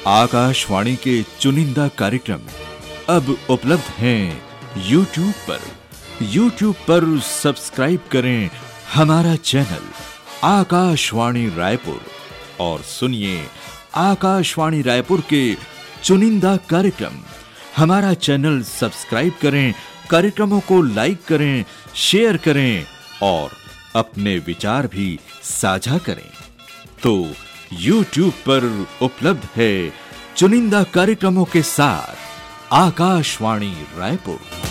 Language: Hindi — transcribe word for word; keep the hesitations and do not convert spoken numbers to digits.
आकाशवाणी के चुनिंदा कार्यक्रम अब उपलब्ध हैं यूट्यूब पर। यूट्यूब पर सब्सक्राइब करें हमारा चैनल आकाशवाणी रायपुर और सुनिए आकाशवाणी रायपुर के चुनिंदा कार्यक्रम। हमारा चैनल सब्सक्राइब करें, कार्यक्रमों को लाइक करें, शेयर करें और अपने विचार भी साझा करें। तो यूट्यूब पर उपलब्ध है चुनिंदा कार्यक्रमों के साथ आकाशवाणी रायपुर।